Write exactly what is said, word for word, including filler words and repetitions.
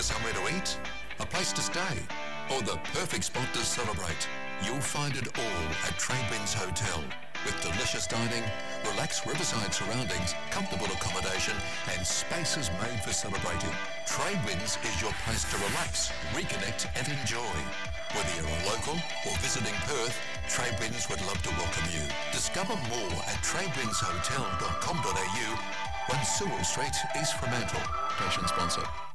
for somewhere to eat, a place to stay, or the perfect spot to celebrate? You'll find it all at Tradewinds Hotel. With delicious dining, relaxed riverside surroundings, comfortable accommodation, and spaces made for celebrating. Tradewinds is your place to relax, reconnect, and enjoy. Whether you're a local or visiting Perth, Tradewinds would love to welcome you. Discover more at tradewinds hotel dot com dot a u, one Sewell Street, East Fremantle. Station sponsor.